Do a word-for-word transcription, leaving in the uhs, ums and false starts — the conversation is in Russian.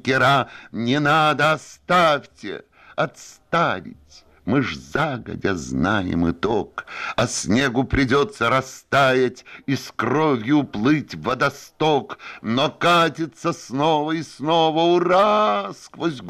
юнкера, не надо, оставьте, отставить. Мы ж загодя знаем итог, а снегу придется растаять и с кровью плыть в водосток, но катится снова и снова, ура, сквозь